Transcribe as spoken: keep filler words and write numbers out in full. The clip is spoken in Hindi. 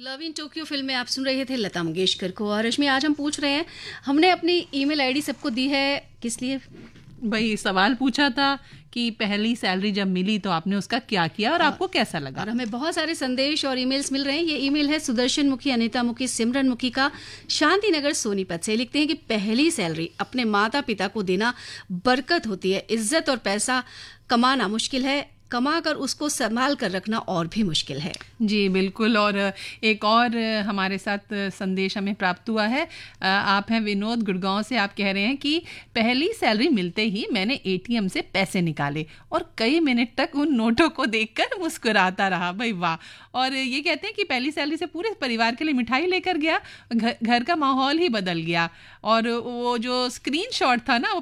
लव इन टोक्यो फिल्म में आप सुन रहे थे लता मंगेशकर को। और रश्मि, आज हम पूछ रहे हैं, हमने अपनी ईमेल आईडी सबको दी है, किस लिए? भाई सवाल पूछा था कि पहली सैलरी जब मिली तो आपने उसका क्या किया और आपको कैसा लगा। और हमें बहुत सारे संदेश और ईमेल्स मिल रहे हैं। ये ईमेल है सुदर्शन मुखी, अनिता मुखी, सिमरन मुखी का शांति नगर सोनीपत से। लिखते हैं कि पहली सैलरी अपने माता पिता को देना बरकत होती है। इज्जत और पैसा कमाना मुश्किल है, कमा कर उसको संभाल कर रखना और भी मुश्किल है। जी बिल्कुल। और एक और हमारे साथ संदेश हमें प्राप्त हुआ है। आप हैं विनोद गुड़गांव से। आप कह रहे हैं कि पहली सैलरी मिलते ही मैंने एटीएम से पैसे निकाले और कई मिनट तक उन नोटों को देखकर मुस्कुराता रहा। भाई वाह। और ये कहते हैं कि पहली सैलरी से पूरे परिवार के लिए मिठाई लेकर गया, घर, घर का माहौल ही बदल गया। और वो जो स्क्रीन शॉट था ना, वो